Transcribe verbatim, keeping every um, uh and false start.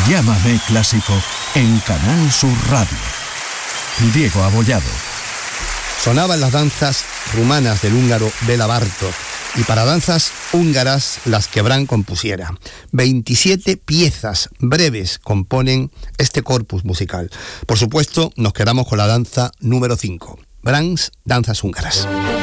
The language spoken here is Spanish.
Llámame Clásico en Canal Sur Radio. Diego Abollado. Sonaban las danzas rumanas del húngaro Béla Bartók, y para danzas húngaras las que Brahms compusiera. veintisiete piezas breves componen este corpus musical. Por supuesto, nos quedamos con la danza número cinco. Brahms, danzas húngaras.